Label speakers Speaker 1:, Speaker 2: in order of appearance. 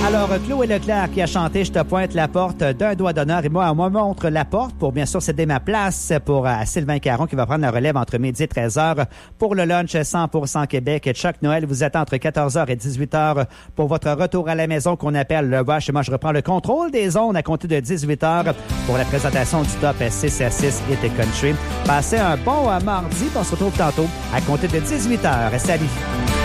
Speaker 1: Alors, Chloé Leclerc qui a chanté « Je te pointe la porte d'un doigt d'honneur » et moi, on me montre la porte pour bien sûr céder ma place pour Sylvain Caron qui va prendre la relève entre midi et 13h pour le lunch 100% Québec. Chuck Noël vous attend entre 14h et 18h pour votre retour à la maison qu'on appelle le Rush. Et moi, je reprends le contrôle des ondes à compter de 18h pour la présentation du top 6 à 6 Hit Country. Passez un bon mardi. On se retrouve tantôt à compter de 18h. Salut!